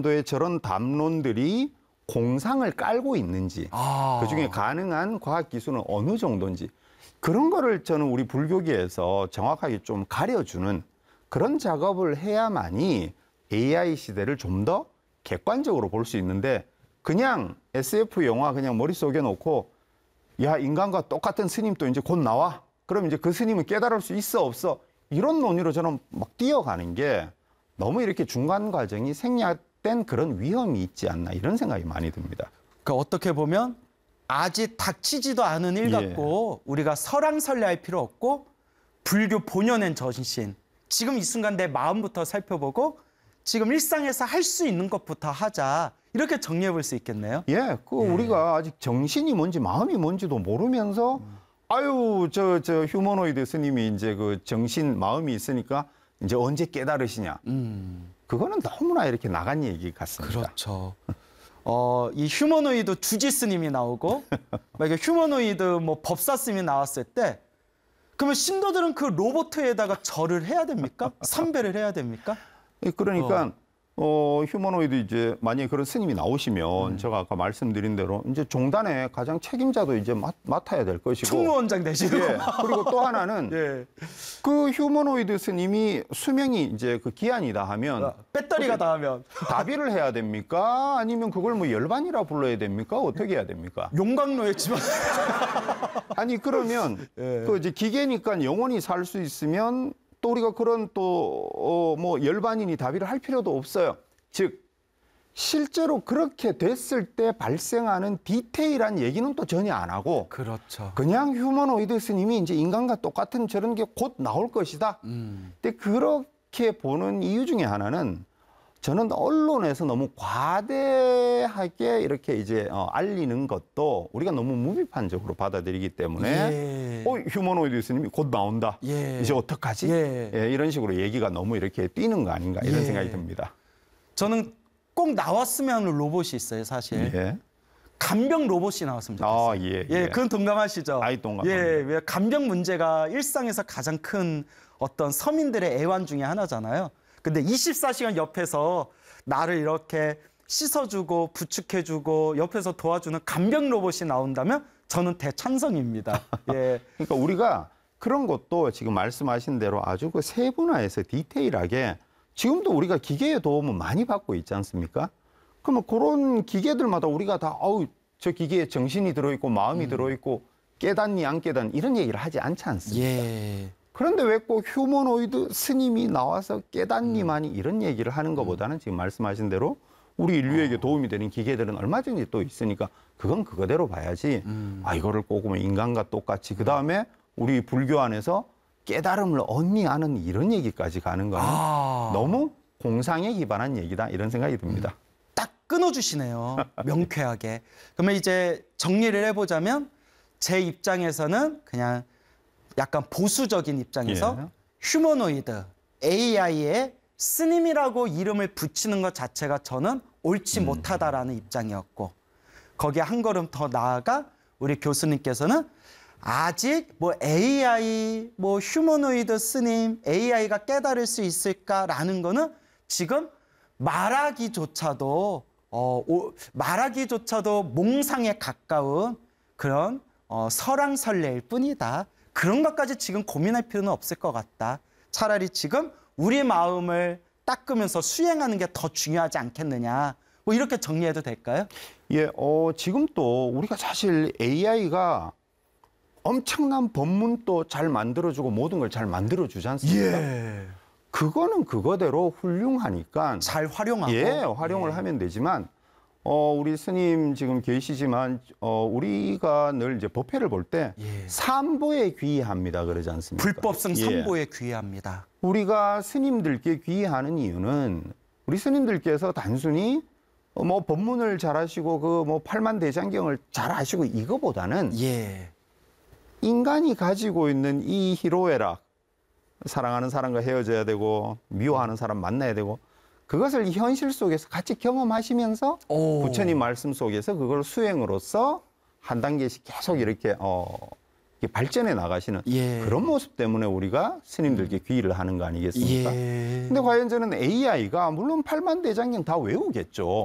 정도의 저런 담론들이 공상을 깔고 있는지, 그중에 가능한 과학 기술은 어느 정도인지, 그런 거를 저는 우리 불교계에서 정확하게 좀 가려주는 그런 작업을 해야만이 AI 시대를 좀 더 객관적으로 볼 수 있는데, 그냥 SF 영화 그냥 머릿속에 놓고 야, 인간과 똑같은 스님 또 이제 곧 나와. 그럼 이제 그 스님은 깨달을 수 있어 없어? 이런 논의로 저는 막 뛰어가는 게 너무 이렇게 중간 과정이 생략된 그런 위험이 있지 않나, 이런 생각이 많이 듭니다. 그러니까 어떻게 보면 아직 닥치지도 않은 일 갖고 우리가 설왕설래할 필요 없고, 불교 본연의 전신, 지금 이 순간 내 마음부터 살펴보고 지금 일상에서 할 수 있는 것부터 하자, 이렇게 정리해 볼 수 있겠네요. 우리가 아직 정신이 뭔지 마음이 뭔지도 모르면서 아유, 저 휴머노이드 스님이 이제 그 정신, 마음이 있으니까 이제 언제 깨달으시냐. 그거는 너무나 이렇게 나간 얘기 같습니다. 그렇죠. 이 휴머노이드 주지 스님이 나오고, 막 휴머노이드 뭐 법사 스님이 나왔을 때, 그러면 신도들은 그 로봇에다가 절을 해야 됩니까? 삼배를 해야 됩니까? 그러니까 휴머노이드 이제 만약에 그런 스님이 나오시면 제가 아까 말씀드린 대로 이제 종단의 가장 책임자도 이제 맡아야 될 것이고, 총무원장 되시고, 그리고 또 하나는 그 휴머노이드 스님이 수명이 이제 그 기한이다 하면 배터리가 닿으면 다비를 해야 됩니까? 아니면 그걸 뭐 열반이라 불러야 됩니까? 어떻게 해야 됩니까? 용광로에 집어 아니 그러면 그 이제 기계니까 영원히 살 수 있으면 또 우리가 그런 또 뭐 열반이니 다비를 할 필요도 없어요. 즉 실제로 그렇게 됐을 때 발생하는 디테일한 얘기는 또 전혀 안 하고, 그렇죠. 그냥 휴머노이드 스님이 이제 인간과 똑같은 저런 게 곧 나올 것이다. 근데 그렇게 보는 이유 중에 하나는 저는 언론에서 너무 과대하게 이렇게 이제 알리는 것도 우리가 너무 무비판적으로 받아들이기 때문에 휴머노이드 스님이 곧 나온다. 이제 어떡하지? 이런 식으로 얘기가 너무 이렇게 뛰는 거 아닌가, 이런 생각이 듭니다. 저는 꼭 나왔으면 하는 로봇이 있어요, 사실. 간병 로봇이 나왔으면 좋겠어요. 그건 동감하시죠? 동감합니다. 왜 간병 문제가 일상에서 가장 큰 어떤 서민들의 애환 중에 하나잖아요. 근데 24시간 옆에서 나를 이렇게 씻어주고 부축해주고 옆에서 도와주는 간병 로봇이 나온다면 저는 대찬성입니다. 그러니까 우리가 그런 것도 지금 말씀하신 대로 아주 그 세분화해서 디테일하게, 지금도 우리가 기계의 도움을 많이 받고 있지 않습니까? 그러면 그런 기계들마다 우리가 다 저 기계에 정신이 들어있고 마음이 들어있고 깨닫니 안 깨닫니 이런 얘기를 하지 않지 않습니까? 그런데 왜 꼭 휴머노이드 스님이 나와서 깨닫니만이 이런 얘기를 하는 것보다는 지금 말씀하신 대로 우리 인류에게 도움이 되는 기계들은 얼마든지 또 있으니까 그건 그거대로 봐야지. 이거를 꼭 인간과 똑같이 그다음에 우리 불교 안에서 깨달음을 얻니 안 얻니 이런 얘기까지 가는 건 너무 공상에 기반한 얘기다, 이런 생각이 듭니다. 딱 끊어주시네요. 명쾌하게. 그러면 이제 정리를 해보자면 제 입장에서는 그냥 약간 보수적인 입장에서 휴머노이드, AI에 스님이라고 이름을 붙이는 것 자체가 저는 옳지 못하다라는 입장이었고, 거기에 한 걸음 더 나아가 우리 교수님께서는 아직 뭐 AI, 뭐 휴머노이드 스님, AI가 깨달을 수 있을까라는 거는 지금 말하기조차도 몽상에 가까운 그런 설왕설래일 뿐이다. 그런 것까지 지금 고민할 필요는 없을 것 같다. 차라리 지금 우리 마음을 닦으면서 수행하는 게 더 중요하지 않겠느냐. 뭐 이렇게 정리해도 될까요? 지금 또 우리가 사실 AI가 엄청난 법문도 잘 만들어주고 모든 걸 잘 만들어주지 않습니까? 그거는 그거대로 훌륭하니까 잘 활용하고 활용을 하면 되지만 우리 스님 지금 계시지만 우리가 늘 이제 법회를 볼 때 삼보에 귀의합니다 그러지 않습니까? 불법성 삼보에 귀의합니다. 우리가 스님들께 귀의하는 이유는 우리 스님들께서 단순히 뭐 법문을 잘하시고 그 뭐 팔만대장경을 잘하시고 이거보다는 인간이 가지고 있는 이 희로애락, 사랑하는 사람과 헤어져야 되고 미워하는 사람 만나야 되고 그것을 현실 속에서 같이 경험하시면서 부처님 말씀 속에서 그걸 수행으로서 한 단계씩 계속 이렇게 이게 발전해 나가시는 예. 그런 모습 때문에 우리가 스님들께 귀의를 하는 거 아니겠습니까? 예. 근데 과연 저는 AI가 물론 8만 대장경 다 외우겠죠.